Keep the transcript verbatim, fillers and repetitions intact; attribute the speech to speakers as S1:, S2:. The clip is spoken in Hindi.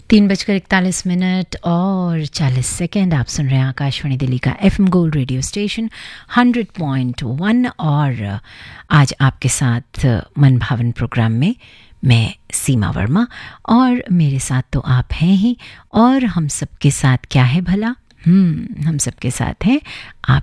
S1: तीन बजकर इकतालीस मिनट और चालीस सेकेंड। आप सुन रहे हैं आकाशवाणी दिल्ली का FM gold radio station hundred point one. और आज आपके साथ मन भावन प्रोग्राम में मैं सीमा वर्मा, और मेरे साथ तो आप हैं ही। और हम सबके साथ क्या है भला? हम्म हम सबके साथ हैं आप